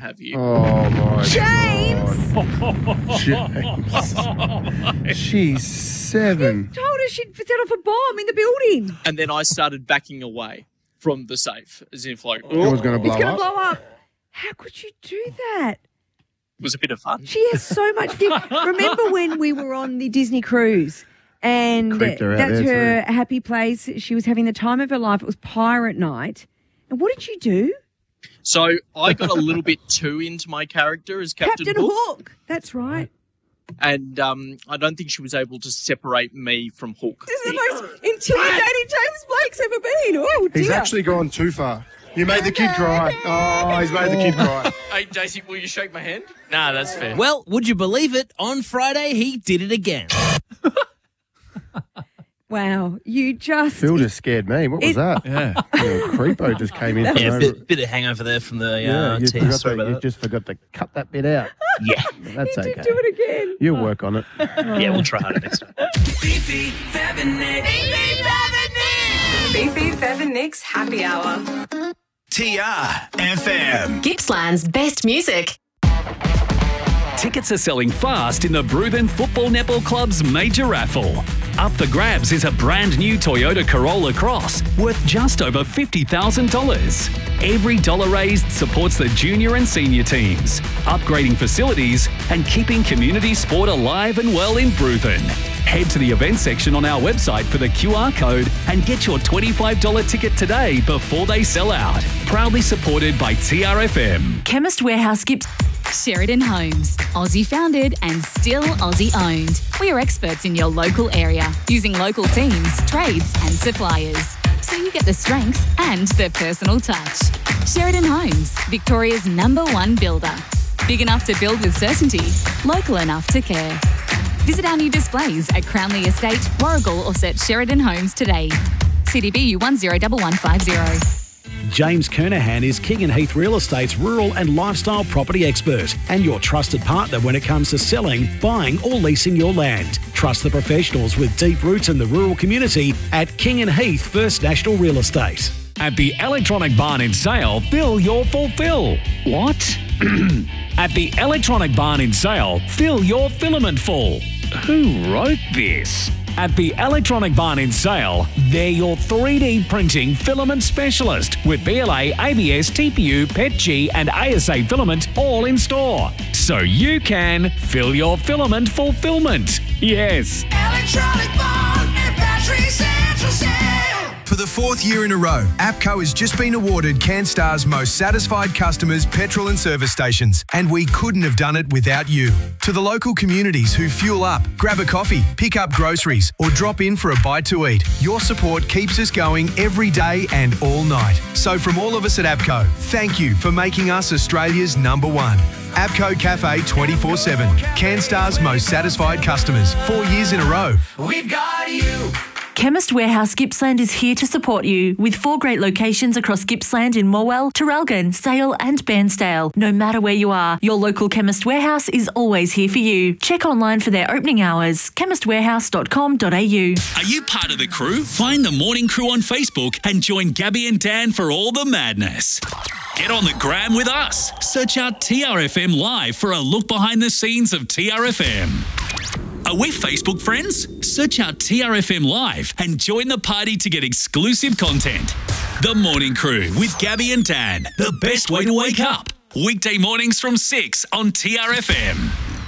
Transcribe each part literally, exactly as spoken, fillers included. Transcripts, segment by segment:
have you. Oh, my James! God. James. She's seven. You told her she'd set off a bomb in the building. And then I started backing away from the safe, as if like, It was going to blow It's going up. to blow up. How could you do that? it was a bit of fun. She has so much fear. Remember when we were on the Disney cruise and Creeped her out that's there her happy place. She was having the time of her life. It was pirate night. And what did you do? So I got a little bit too into my character as Captain, Captain Hook. Hook. That's right. And um, I don't think she was able to separate me from Hook. This is the most intimidating James Blake's ever been. Oh, dear. He's actually gone too far. You made the kid cry. Oh, he's made the kid cry. Hey, Daisy, will you shake my hand? Nah, that's fair. Well, would you believe it? On Friday, he did it again. Wow, you just... Phil just scared me. What was It- that? Yeah. Little creepo just came in. from Yeah, a over- bit, bit of hangover there from the Yeah, uh, you, tea. forgot Sorry to, about you that. just forgot to cut that bit out. Yeah. That's you okay. did do it again. You'll work on it. Yeah, we'll try harder next time. Beefy, Fev and Nick's Happy Hour. T R F M. Gippsland's best music. Tickets are selling fast in the Bruthen Football Netball Club's major raffle. Up for grabs is a brand new Toyota Corolla Cross worth just over fifty thousand dollars. Every dollar raised supports the junior and senior teams, upgrading facilities and keeping community sport alive and well in Bruthen. Head to the events section on our website for the Q R code and get your twenty-five dollars ticket today before they sell out. Proudly supported by T R F M. Chemist Warehouse Gips. Sheridan Homes, Aussie founded and still Aussie owned. We are experts in your local area, using local teams, trades and suppliers. So you get the strength and the personal touch. Sheridan Homes, Victoria's number one builder. Big enough to build with certainty, local enough to care. Visit our new displays at Crownley Estate, Warrigal or search Sheridan Homes today. C D B U one zero one one five zero. James Kernahan is King and Heath Real Estate's rural and lifestyle property expert and your trusted partner when it comes to selling, buying or leasing your land. Trust the professionals with deep roots in the rural community at King and Heath First National Real Estate. At the Electronic Barn in Sale, fill your fulfill. What? At the Electronic Barn in Sale, fill your filament full. Who wrote this? At the Electronic Barn in Sale, they're your three D printing filament specialist with B L A, A B S, T P U, P E T G and A S A filament all in store. So you can fill your filament fulfillment. Yes. Electronic Barn and Battery Central Sale. For the fourth year in a row, APCO has just been awarded CanStar's most satisfied customers petrol and service stations, and we couldn't have done it without you. To the local communities who fuel up, grab a coffee, pick up groceries, or drop in for a bite to eat, your support keeps us going every day and all night. So from all of us at APCO, thank you for making us Australia's number one. APCO Cafe twenty-four seven, CanStar's most satisfied customers, four years in a row. We've got you. Chemist Warehouse Gippsland is here to support you with four great locations across Gippsland in Morwell, Traralgon, Sale and Bairnsdale. No matter where you are, your local Chemist Warehouse is always here for you. Check online for their opening hours, chemist warehouse dot com dot a u. Are you part of the crew? Find the Morning Crew on Facebook and join Gabby and Dan for all the madness. Get on the gram with us. Search out T R F M Live for a look behind the scenes of T R F M. Are we Facebook friends? Search out T R F M Live and join the party to get exclusive content. The Morning Crew with Gabby and Dan. The best way to wake up. Weekday mornings from six on T R F M.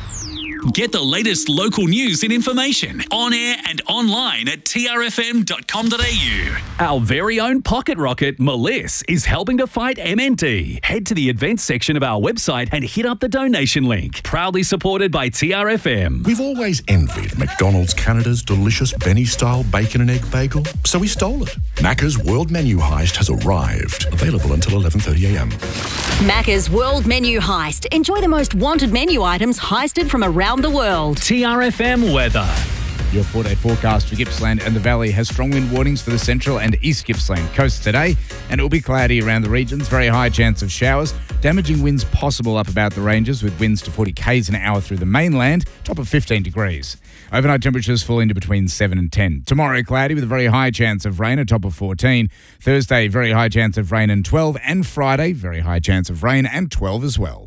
Get the latest local news and information on air and online at t r f m dot com dot a u. Our very own pocket rocket, Meliss, is helping to fight M N D. Head to the events section of our website and hit up the donation link. Proudly supported by T R F M. We've always envied McDonald's Canada's delicious Benny-style bacon and egg bagel, so we stole it. Macca's World Menu Heist has arrived. Available until eleven thirty a m. Macca's World Menu Heist. Enjoy the most wanted menu items heisted from around the world. T R F M weather. Your four-day forecast for Gippsland and the Valley has strong wind warnings for the central and east Gippsland coast today, and it will be cloudy around the regions. Very high chance of showers. Damaging winds possible up about the ranges with winds to forty k's an hour through the mainland, top of fifteen degrees. Overnight temperatures fall into between seven and ten. Tomorrow, cloudy with a very high chance of rain, a top of fourteen. Thursday, very high chance of rain and twelve. And Friday, very high chance of rain and twelve as well.